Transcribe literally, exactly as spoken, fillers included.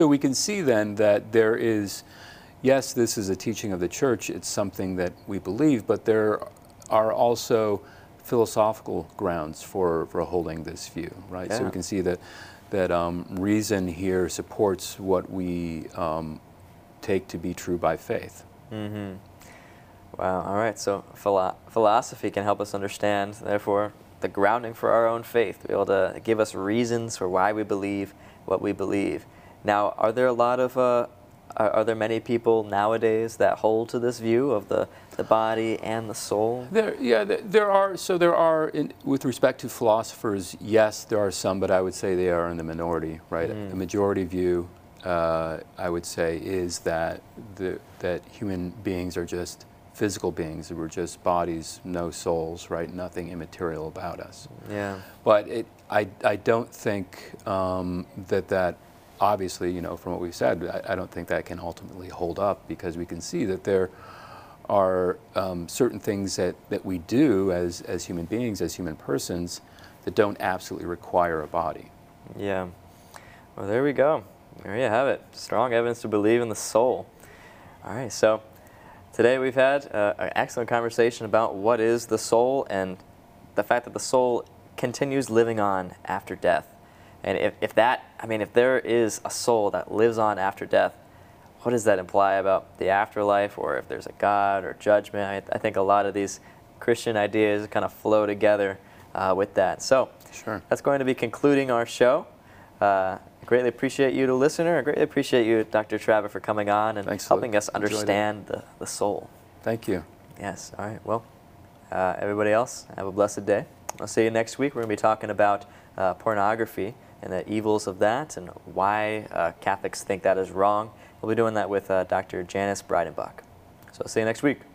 So we can see then that there is, yes, this is a teaching of the church, it's something that we believe, but there are also philosophical grounds for, for holding this view, right? Yeah. So we can see that, that um, reason here supports what we um, take to be true by faith. Mm-hmm. Wow, all right, so philo philosophy can help us understand, therefore, the grounding for our own faith, be able to give us reasons for why we believe what we believe. Now, are there a lot of, uh, are, are there many people nowadays that hold to this view of the, the body and the soul? There, yeah, there, there are, so there are, in, with respect to philosophers, yes, there are some, but I would say they are in the minority, right? Mm. The majority view, uh, I would say, is that, the, that human beings are just physical beings. We're just bodies, no souls, right? Nothing immaterial about us. Yeah. But it, I, I don't think um, that that, obviously, you know, from what we've said, I, I don't think that can ultimately hold up, because we can see that there are um, certain things that, that we do as, as human beings, as human persons, that don't absolutely require a body. Yeah. Well, there we go. There you have it. Strong evidence to believe in the soul. All right, so today we've had uh, an excellent conversation about what is the soul and the fact that the soul continues living on after death. And if, if that, I mean, if there is a soul that lives on after death, what does that imply about the afterlife, or if there's a God or judgment? I, I think a lot of these Christian ideas kind of flow together uh, with that. So Sure. that's going to be concluding our show. Uh, I greatly appreciate you, the listener. I greatly appreciate you, Doctor Traver, for coming on and Thanks, helping Luke. us understand the, the soul. Thank you. Yes. All right. Well, uh, everybody else, have a blessed day. I'll see you next week. We're going to be talking about uh, pornography and the evils of that, and why uh, Catholics think that is wrong. We'll be doing that with uh, Doctor Janice Breidenbach. So I'll see you next week.